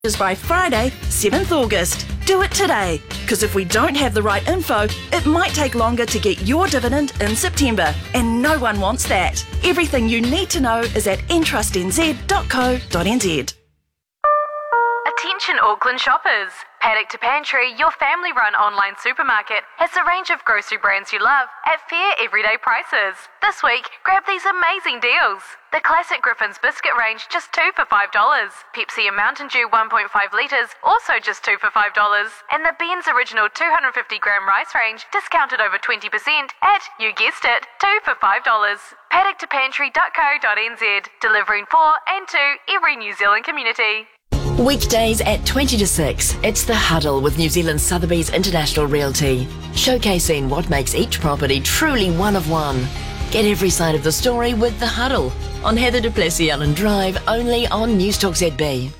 by Friday, 7th August. Do it today, because if we don't have the right info, it might take longer to get your dividend in September, and no one wants that. Everything you need to know is at entrustnz.co.nz. Attention Auckland shoppers. Paddock to Pantry, your family-run online supermarket, has a range of grocery brands you love at fair everyday prices. This week, grab these amazing deals. The classic Griffin's biscuit range, just $2 for $5. Pepsi and Mountain Dew 1.5 litres, also just $2 for $5. And the Ben's Original 250-gram rice range, discounted over 20% at, you guessed it, $2 for $5. paddocktoPantry.co.nz, delivering for and to every New Zealand community. Weekdays at 20 to 6, it's The Huddle with New Zealand Sotheby's International Realty, showcasing what makes each property truly one of one. Get every side of the story with The Huddle on Heather du Plessis-Allen Drive, only on Newstalk ZB.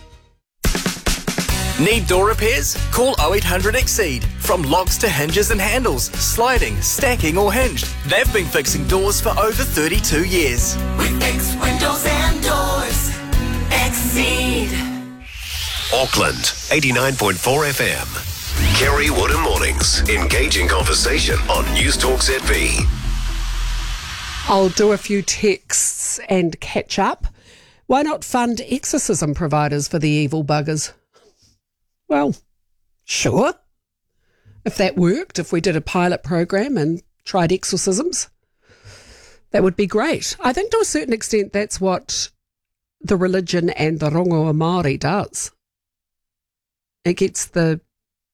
Need door repairs? Call 0800 Exceed. From locks to hinges and handles, sliding, stacking or hinged, they've been fixing doors for over 32 years. We fix windows and doors. Exceed. Auckland, 89.4 FM. Kerry Wood Mornings. Engaging conversation on Newstalk ZB. I'll do a few texts and catch up. Why not fund exorcism providers for the evil buggers? Well, sure. If that worked, if we did a pilot program and tried exorcisms, that would be great. I think to a certain extent that's what the religion and the rongoa Māori does. It gets the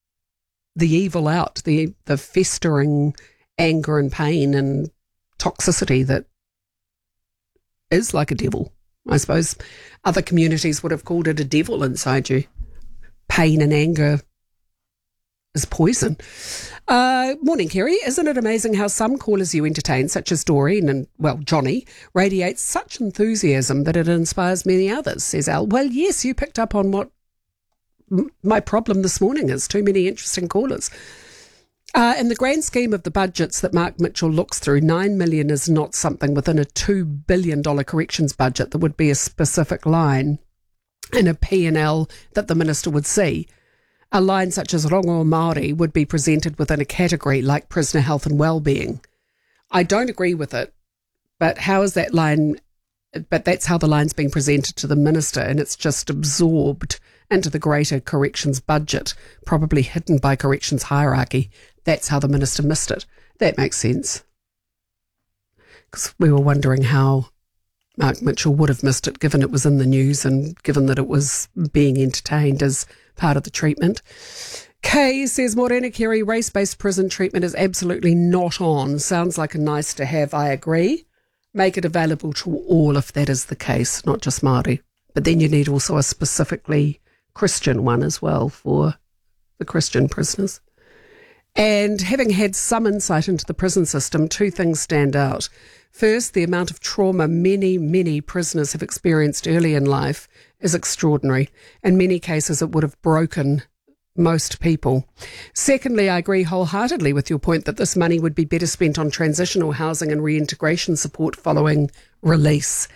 evil out, the festering anger and pain and toxicity that is like a devil. I suppose other communities would have called it a devil inside you. Pain and anger is poison. Morning, Kerry. Isn't it amazing how some callers you entertain, such as Doreen and, well, Johnny, radiate such enthusiasm that it inspires many others, says Al. Well, yes, you picked up on what my problem this morning is. Too many interesting callers. In the grand scheme of the budgets that Mark Mitchell looks through, $9 million is not something within a $2 billion corrections budget that would be a specific line in a P&L that the minister would see. A line such as rongoa Māori would be presented within a category like prisoner health and well-being. I don't agree with it, but how is that line? But that's how the line's being presented to the minister, and it's just absorbed into the greater corrections budget, probably hidden by corrections hierarchy. That's how the minister missed it. That makes sense. Because we were wondering how Mark Mitchell would have missed it, given it was in the news and given that it was being entertained as part of the treatment. Kay says, Morena Kerry, race-based prison treatment is absolutely not on. Sounds like a nice to have, I agree. Make it available to all if that is the case, not just Māori. But then you need also a specifically Christian one as well for the Christian prisoners. And having had some insight into the prison system, two things stand out. First, the amount of trauma many prisoners have experienced early in life is extraordinary. In many cases, it would have broken most people. Secondly, I agree wholeheartedly with your point that this money would be better spent on transitional housing and reintegration support following release.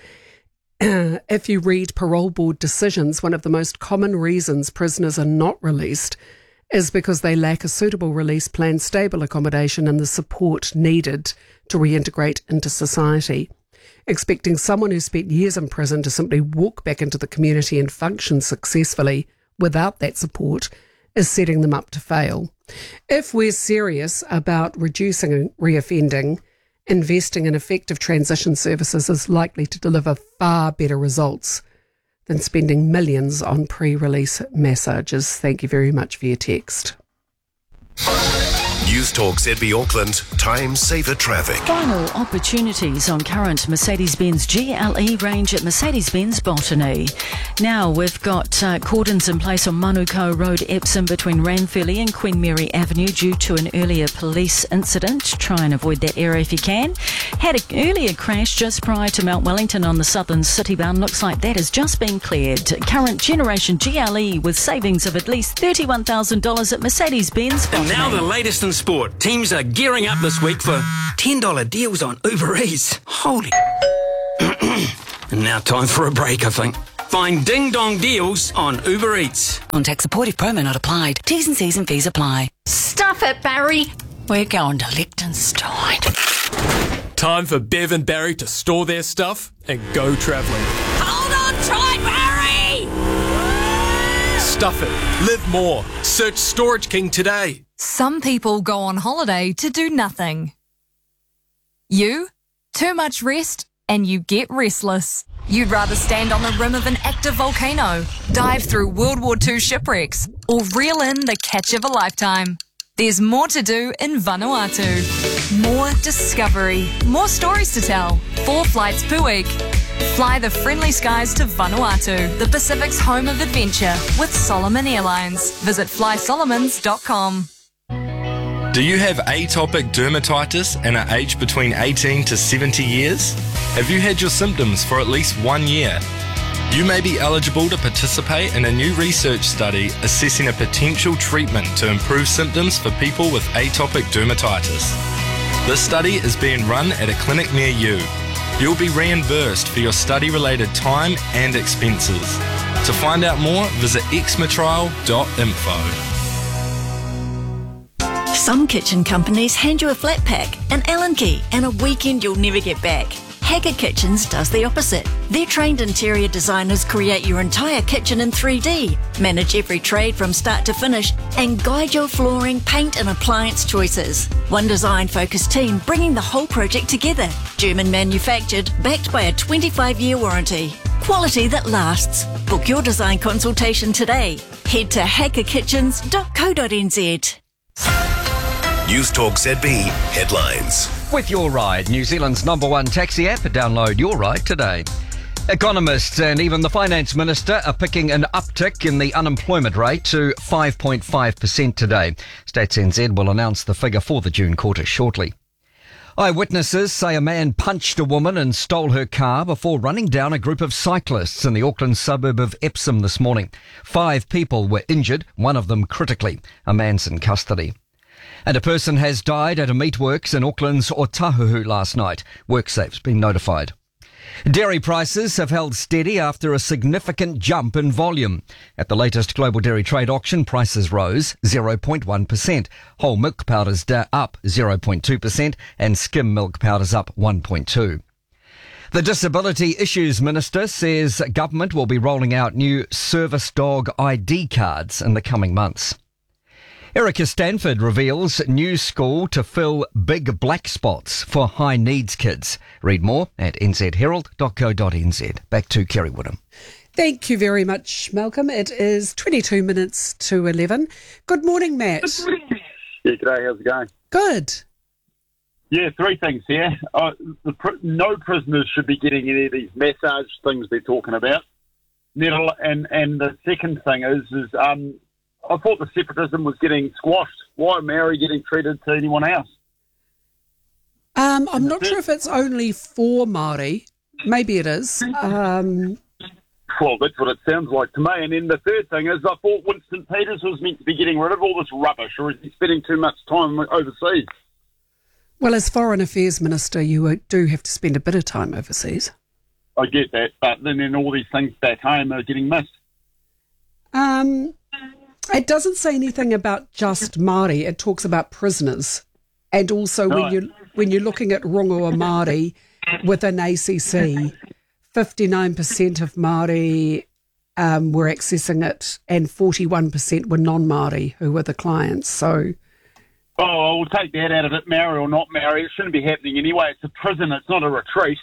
If you read parole board decisions, one of the most common reasons prisoners are not released is because they lack a suitable release plan, stable accommodation and the support needed to reintegrate into society. Expecting someone who spent years in prison to simply walk back into the community and function successfully without that support is setting them up to fail. If we're serious about reducing reoffending, investing in effective transition services is likely to deliver far better results than spending millions on pre-release massages. Thank you very much for your text. Newstalk ZB Auckland, time saver traffic. Final opportunities on current Mercedes-Benz GLE range at Mercedes-Benz Botany. Now we've got cordons in place on Manukau Road, Epsom between Ranfurly and Queen Mary Avenue due to an earlier police incident. Try and avoid that area if you can. Had an earlier crash just prior to Mount Wellington on the Southern City Bound. Looks like that has just been cleared. Current generation GLE with savings of at least $31,000 at Mercedes-Benz Botany. And now the latest in sport. Teams are gearing up this week for $10 deals on Uber Eats. Holy. And now time for a break, I think. Find Ding Dong deals on Uber Eats. Contact supportive promo not applied. T's and C's and fees apply. Stuff it, Barry. We're going to Liechtenstein. Time for Bev and Barry to store their stuff and go travelling. Hold on tight, Barry! Stuff it. Live more. Search Storage King today. Some people go on holiday to do nothing. You? Too much rest and you get restless. You'd rather stand on the rim of an active volcano, dive through World War II shipwrecks, or reel in the catch of a lifetime. There's more to do in Vanuatu. More discovery, more stories to tell. 4 flights per week. Fly the friendly skies to Vanuatu, the Pacific's home of adventure, with Solomon Airlines. Visit flysolomons.com. Do you have atopic dermatitis and are aged between 18 to 70 years? Have you had your symptoms for at least 1 year? You may be eligible to participate in a new research study assessing a potential treatment to improve symptoms for people with atopic dermatitis. This study is being run at a clinic near you. You'll be reimbursed for your study-related time and expenses. To find out more, visit exmatrial.info. Some kitchen companies hand you a flat pack, an Allen key, and a weekend you'll never get back. Haggard Kitchens does the opposite. Their trained interior designers create your entire kitchen in 3D, manage every trade from start to finish, and guide your flooring, paint and appliance choices. One design-focused team bringing the whole project together. German manufactured, backed by a 25-year warranty. Quality that lasts. Book your design consultation today. Head to hackerkitchens.co.nz. News Talk ZB headlines. With Your Ride, New Zealand's #1 taxi app. Download Your Ride today. Economists and even the Finance Minister are picking an uptick in the unemployment rate to 5.5% today. Stats NZ will announce the figure for the June quarter shortly. Eyewitnesses say a man punched a woman and stole her car before running down a group of cyclists in the Auckland suburb of Epsom this morning. 5 people were injured, one of them critically. A man's in custody. And a person has died at a meatworks in Auckland's Otahuhu last night. WorkSafe's been notified. Dairy prices have held steady after a significant jump in volume. At the latest global dairy trade auction, prices rose 0.1%. Whole milk powders up 0.2% and skim milk powders up 1.2%. The Disability Issues Minister says government will be rolling out new service dog ID cards in the coming months. Erica Stanford reveals new school to fill big black spots for high needs kids. Read more at nzherald.co.nz. Back to Kerry Woodham. Thank you very much, Malcolm. It is 22 minutes to 11. Good morning, Matt. Yeah, g'day. How's it going? Good. Yeah, 3 things here. No prisoners should be getting any of these massage things they're talking about. And the second thing is I thought the separatism was getting squashed. Why are Maori getting treated to anyone else? I'm not sure if it's only for Māori. Maybe it is. Well, that's what it sounds like to me. And then the third thing is I thought Winston Peters was meant to be getting rid of all this rubbish, or is he spending too much time overseas? Well, as Foreign Affairs Minister, you do have to spend a bit of time overseas. I get that, but then all these things back home are getting missed. It doesn't say anything about just Māori. It talks about prisoners. And also when you're looking at rongoa Māori within ACC, 59% of Māori were accessing it and 41% were non-Māori who were the clients. So, we'll take that out of it, Maori or not Maori. It shouldn't be happening anyway. It's a prison. It's not a retreat.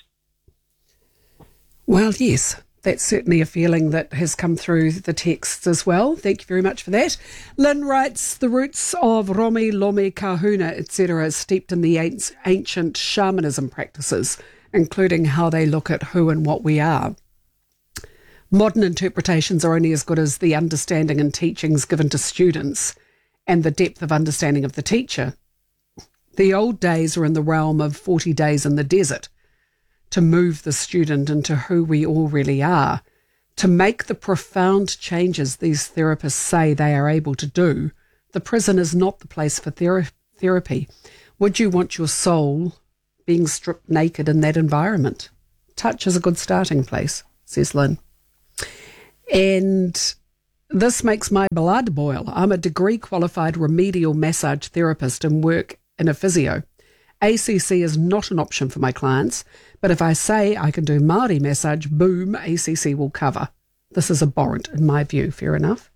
Well, yes. That's certainly a feeling that has come through the texts as well. Thank you very much for that. Lynn writes, the roots of Romi, Lomi, Kahuna, etc. are steeped in the ancient shamanism practices, including how they look at who and what we are. Modern interpretations are only as good as the understanding and teachings given to students and the depth of understanding of the teacher. The old days are in the realm of 40 days in the desert, to move the student into who we all really are, to make the profound changes these therapists say they are able to do. The prison is not the place for therapy. Would you want your soul being stripped naked in that environment? Touch is a good starting place, says Lynn. And this makes my blood boil. I'm a degree-qualified remedial massage therapist and work in a physio. ACC is not an option for my clients, but if I say I can do Māori massage, boom, ACC will cover. This is abhorrent in my view, fair enough.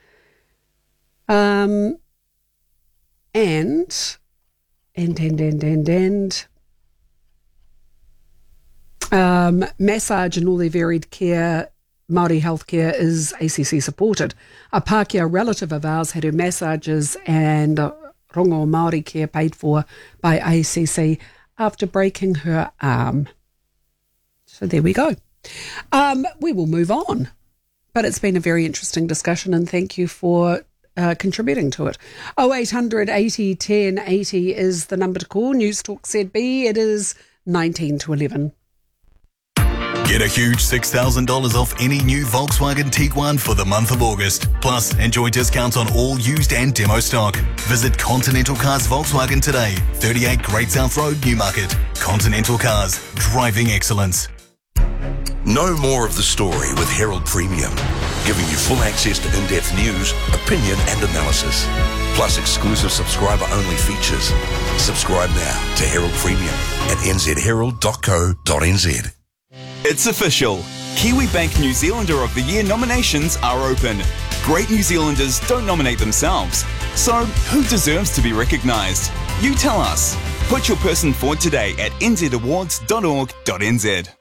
Massage and all their varied care, Māori healthcare is ACC supported. A Pākehā relative of ours had her massages and rongo Māori care paid for by ACC after breaking her arm. So there we go. We will move on. But it's been a very interesting discussion, and thank you for contributing to it. 0800 80 10 80 is the number to call. News Talk ZB. It is 19 to 11. Get a huge $6,000 off any new Volkswagen Tiguan for the month of August. Plus, enjoy discounts on all used and demo stock. Visit Continental Cars Volkswagen today, 38 Great South Road, Newmarket. Continental Cars, driving excellence. Know more of the story with Herald Premium, giving you full access to in-depth news, opinion and analysis, plus exclusive subscriber-only features. Subscribe now to Herald Premium at nzherald.co.nz. It's official. Kiwi Bank New Zealander of the Year nominations are open. Great New Zealanders don't nominate themselves. So, who deserves to be recognised? You tell us. Put your person forward today at nzawards.org.nz.